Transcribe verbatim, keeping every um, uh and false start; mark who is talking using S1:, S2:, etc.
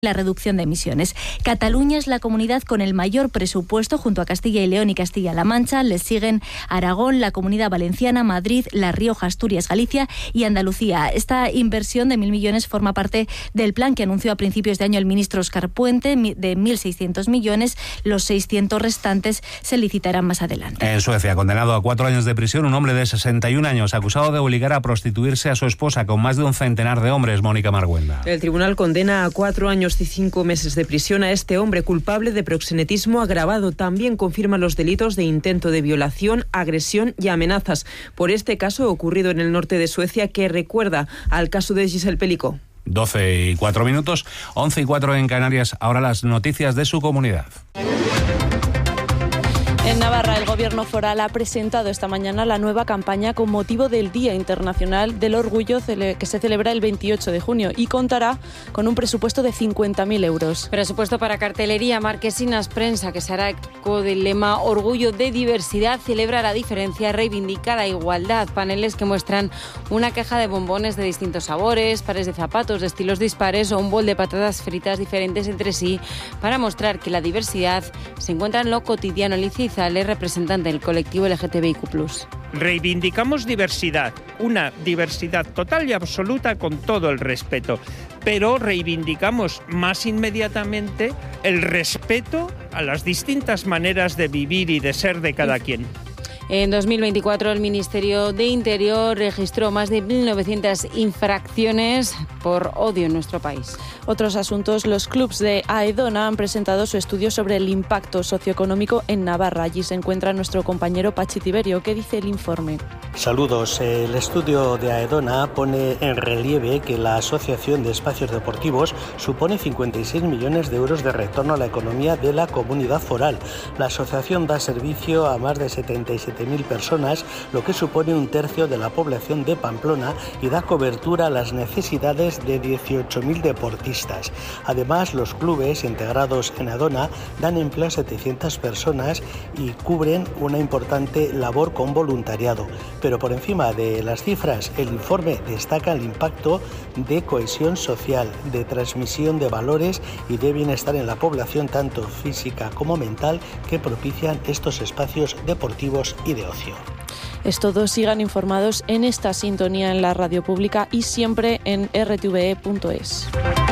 S1: la reducción de emisiones. Cataluña es la comunidad con el mayor presupuesto junto a Castilla y León y Castilla-La Mancha. Les siguen Aragón, la Comunidad Valenciana, Madrid, La Rioja, Asturias, Galicia y Andalucía. Esta inversión de mil millones forma parte del plan que anunció a principios de año el ministro Óscar Puente de mil seiscientos millones. Los seiscientos restantes se licitarán más adelante.
S2: En Suecia, condenado a cuatro años de prisión, un hombre de sesenta y un años acusado de obligar a prostituirse a su esposa con más de un centenar de hombres. Mónica Marguenda.
S3: El tribunal condena a cuatro años y cinco meses de prisión a este hombre culpable de proxenetismo agravado. También confirma los delitos de intento de violación, agresión y amenazas. Por este caso ocurrido en el norte de Suecia, que recuerda al caso de Giselle Pelicó.
S2: doce y cuatro minutos, once y cuatro en Canarias. Ahora las noticias de su comunidad.
S4: En Navarra, el Gobierno foral ha presentado esta mañana la nueva campaña con motivo del Día Internacional del Orgullo, que se celebra el veintiocho de junio y contará con un presupuesto de cincuenta mil euros.
S5: Presupuesto para cartelería, marquesinas, prensa, que se hará eco del lema Orgullo de diversidad, celebra la diferencia, reivindica la igualdad. Paneles que muestran una caja de bombones de distintos sabores, pares de zapatos de estilos dispares o un bol de patatas fritas diferentes entre sí para mostrar que la diversidad se encuentra en lo cotidiano. Alicia Izales, representante del colectivo L G T B I Q plus.
S6: Reivindicamos diversidad, una diversidad total y absoluta con todo el respeto, pero reivindicamos más inmediatamente el respeto a las distintas maneras de vivir y de ser de cada quien.
S5: En dos mil veinticuatro el Ministerio de Interior registró más de mil novecientas infracciones por odio en nuestro país.
S4: Otros asuntos, los clubs de Aedona han presentado su estudio sobre el impacto socioeconómico en Navarra. Allí se encuentra nuestro compañero Pachi Tiberio. ¿Qué dice el informe?
S7: Saludos. El estudio de Aedona pone en relieve que la Asociación de Espacios Deportivos supone cincuenta y seis millones de euros de retorno a la economía de la comunidad foral. La asociación da servicio a más de setenta y siete mil personas, lo que supone un tercio de la población de Pamplona y da cobertura a las necesidades de dieciocho mil deportistas. Además, los clubes integrados en Aedona dan empleo a setecientas personas y cubren una importante labor con voluntariado. Pero por encima de las cifras, el informe destaca el impacto de cohesión social, de transmisión de valores y de bienestar en la población, tanto física como mental, que propician estos espacios deportivos y de ocio.
S4: Es todo, sigan informados en esta sintonía en la radio pública y siempre en r t v e punto es.